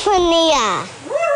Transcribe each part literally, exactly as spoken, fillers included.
Lusofonia.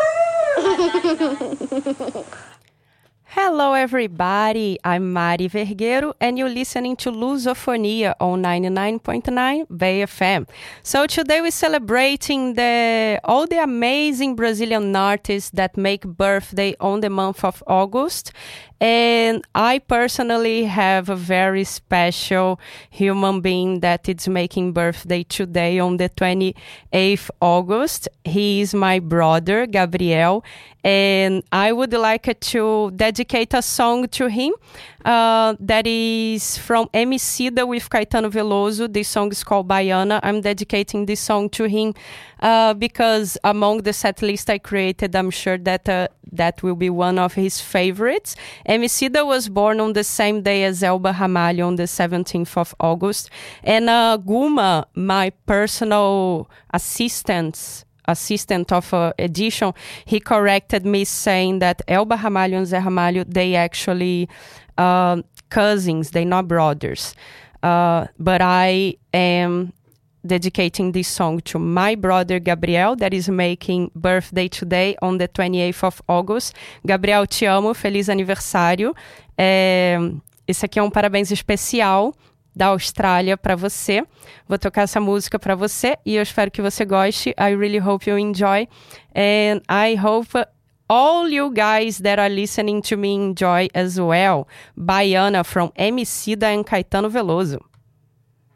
Hello everybody, I'm Mari Vergueiro and you're listening to Lusofonia on ninety-nine point nine Bay F M. So today we're celebrating the all the amazing Brazilian artists that make birthday on the month of August. And I personally have a very special human being that is making birthday today on the twenty-eighth of August. He is my brother, Gabriel, and I would like to dedicate a song to him uh, that is from Emicida with Caetano Veloso. This song is called Baiana. I'm dedicating this song to him uh, because among the set list I created, I'm sure that uh, that will be one of his favorites. Emicida was born on the same day as Elba Ramalho on the seventeenth of August. And uh, Guma, my personal assistant, assistant of uh, edition, he corrected me saying that Elba Ramalho and Zé Ramalho, they actually uh, cousins, they're not brothers. Uh, but I am dedicating this song to my brother Gabriel, that is making birthday today on the twenty-eighth of August. Gabriel, te amo, feliz aniversário. É, esse aqui é um parabéns especial da Austrália para você. Vou tocar essa música para você e eu espero que você goste. I really hope you enjoy. And I hope all you guys that are listening to me enjoy as well. Baiana from Emicida and Caetano Veloso.